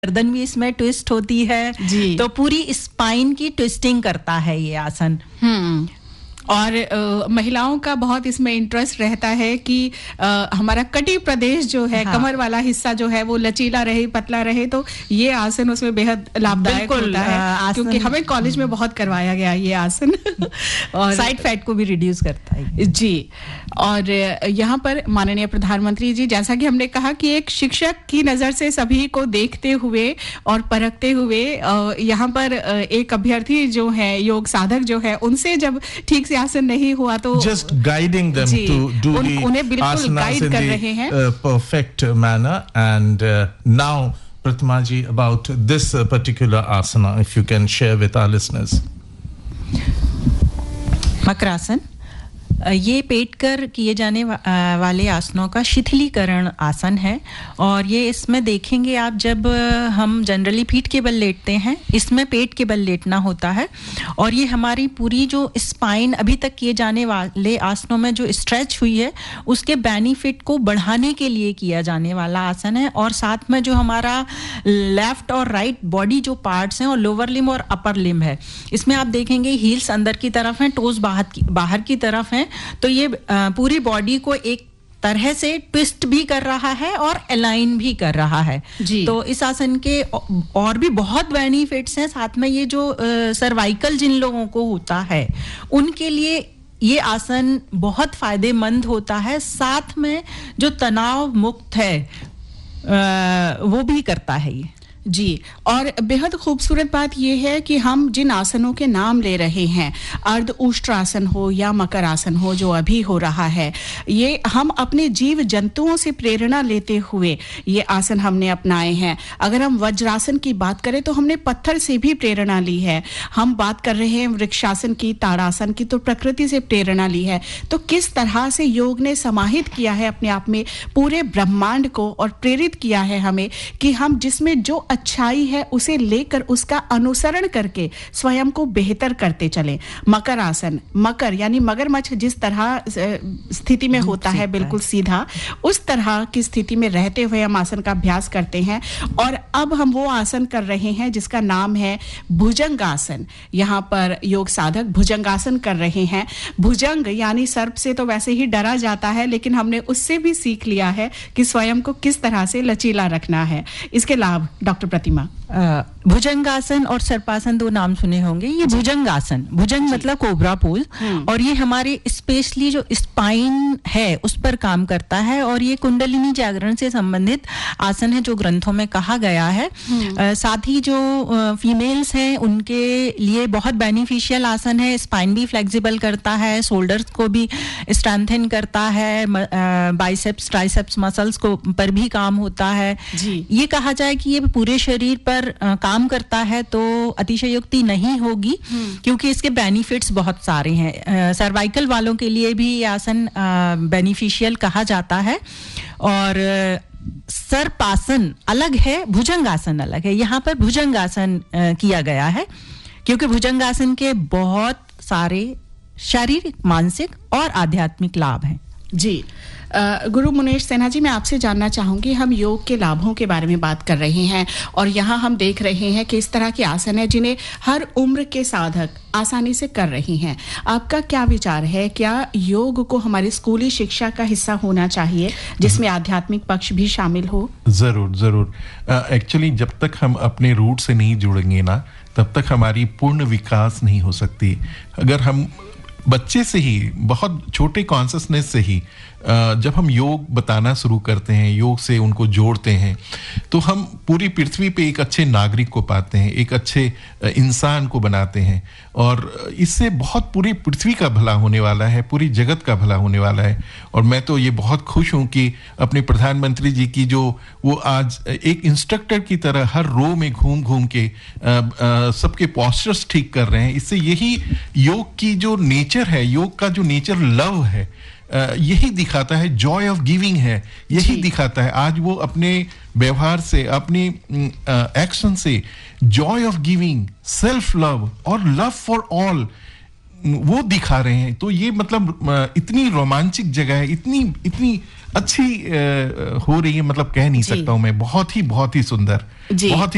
गर्दन भी इसमें ट्विस्ट होती है तो पूरी स्पाइन की ट्विस्टिंग करता है ये आसन। और महिलाओं का बहुत इसमें इंटरेस्ट रहता है कि हमारा कटी प्रदेश जो है, कमर वाला हिस्सा जो है वो लचीला रहे, पतला रहे, तो ये आसन उसमें बेहद लाभदायक होता है क्योंकि हमें कॉलेज में बहुत करवाया गया ये आसन और साइड फैट को भी रिड्यूस करता है जी। और यहाँ पर माननीय प्रधानमंत्री जी, जैसा कि हमने कहा कि एक शिक्षक की नजर से सभी को देखते हुए और परखते हुए यहाँ पर एक अभ्यर्थी जो है, योग साधक जो है, उनसे जब ठीक से आसन नहीं हुआ तो just guiding them to do the asanas in the perfect manner. And now Pratima ji, about this particular asana, if you can share with our listeners. Makarasana ये पेट कर किए जाने वाले आसनों का शिथिलीकरण आसन है। और ये इसमें देखेंगे आप, जब हम जनरली पीठ के बल लेटते हैं, इसमें पेट के बल लेटना होता है। और ये हमारी पूरी जो स्पाइन अभी तक किए जाने वाले आसनों में जो स्ट्रेच हुई है उसके बेनिफिट को बढ़ाने के लिए किया जाने वाला आसन है। और साथ में जो हमारा लेफ्ट और राइट बॉडी जो पार्ट्स हैं और लोअर लिम्ब और अपर लिम्ब है, इसमें आप देखेंगे हील्स अंदर की तरफ हैं, टोज बाहर की तरफ हैं। तो ये पूरी बॉडी को एक तरह से ट्विस्ट भी कर रहा है और अलाइन भी कर रहा है जी। तो इस आसन के और भी बहुत बेनिफिट्स हैं। साथ में ये जो सर्वाइकल जिन लोगों को होता है उनके लिए ये आसन बहुत फायदेमंद होता है। साथ में जो तनाव मुक्त है वो भी करता है ये जी। और बेहद खूबसूरत बात यह है कि हम जिन आसनों के नाम ले रहे हैं, अर्ध उष्ट्रासन हो या मकर आसन हो जो अभी हो रहा है, ये हम अपने जीव जंतुओं से प्रेरणा लेते हुए ये आसन हमने अपनाए हैं। अगर हम वज्रासन की बात करें तो हमने पत्थर से भी प्रेरणा ली है। हम बात कर रहे हैं वृक्षासन की, ताड़ासन की, तो प्रकृति से प्रेरणा ली है। तो किस तरह से योग ने समाहित किया है अपने आप में पूरे ब्रह्मांड को और प्रेरित किया है हमें कि हम जिसमें जो अच्छाई है उसे लेकर उसका अनुसरण करके स्वयं को बेहतर करते चलें। मकर आसन, मकर यानी मगरमच्छ जिस तरह स्थिति में होता है बिल्कुल सीधा, उस तरह की स्थिति में रहते हुए हम आसन का अभ्यास करते हैं। और अब हम वो आसन कर रहे हैं जिसका नाम है भुजंगासन। यहाँ पर योग साधक भुजंगासन कर रहे हैं। भुजंग यानी सर्प से तो वैसे ही डरा जाता है, लेकिन हमने उससे भी सीख लिया है कि स्वयं को किस तरह से लचीला रखना है। इसके लाभ डॉक्टर प्रतिमा। भुजंगासन और सर्पासन दो नाम सुने होंगे। ये भुजंगासन, भुजंग मतलब कोबरा पोज, और ये हमारे स्पेशली जो स्पाइन है उस पर काम करता है। और ये कुंडलिनी जागरण से संबंधित आसन है जो ग्रंथों में कहा गया है। साथ ही जो फीमेल्स हैं उनके लिए बहुत बेनिफिशियल आसन है। स्पाइन भी फ्लेक्सिबल करता है, शोल्डर्स को भी स्ट्रेंथन करता है, बाइसेप्स ट्राइसेप्स मसल्स को पर भी काम होता है जी। ये कहा जाए कि ये पूरे शरीर पर काम करता है तो अतिशयोक्ति नहीं होगी, क्योंकि इसके बेनिफिट्स बहुत सारे हैं। सर्वाइकल वालों के लिए भी ये आसन बेनिफिशियल कहा जाता है। और सर्पासन अलग है, भुजंगासन अलग है। यहाँ पर भुजंगासन किया गया है क्योंकि भुजंगासन के बहुत सारे शारीरिक, मानसिक और आध्यात्मिक लाभ हैं जी। गुरु मुनेश सिन्हा जी, मैं आपसे जानना चाहूंगी, हम योग के लाभों के बारे में बात कर रहे हैं और यहाँ हम देख रहे हैं कि इस तरह के आसन है जिन्हें हर उम्र के साधक आसानी से कर रही हैं। आपका क्या विचार है, क्या योग को हमारी स्कूली शिक्षा का हिस्सा होना चाहिए जिसमें आध्यात्मिक पक्ष भी शामिल हो? जरूर जरूर। एक्चुअली जब तक हम अपने रूट से नहीं जुड़ेंगे ना, तब तक हमारी पूर्ण विकास नहीं हो सकती। अगर हम बच्चे से ही, बहुत छोटे कॉन्शसनेस से ही जब हम योग बताना शुरू करते हैं, योग से उनको जोड़ते हैं, तो हम पूरी पृथ्वी पे एक अच्छे नागरिक को पाते हैं, एक अच्छे इंसान को बनाते हैं। और इससे बहुत पूरी पृथ्वी का भला होने वाला है, पूरी जगत का भला होने वाला है। और मैं तो ये बहुत खुश हूं कि अपने प्रधानमंत्री जी की जो वो आज एक इंस्ट्रक्टर की तरह हर रो में घूम घूम के सबके पोस्चर्स ठीक कर रहे हैं। इससे यही योग की जो नेचर है, योग का जो नेचर लव है, यही दिखाता है, जॉय ऑफ गिविंग है, यही दिखाता है। आज वो अपने व्यवहार से, अपने एक्शन से Joy of giving, self love और लव फॉर ऑल वो दिखा रहे हैं। तो ये मतलब इतनी रोमांचक जगह है, इतनी अच्छी हो रही है, मतलब कह नहीं सकता हूं मैं। बहुत ही सुंदर, बहुत ही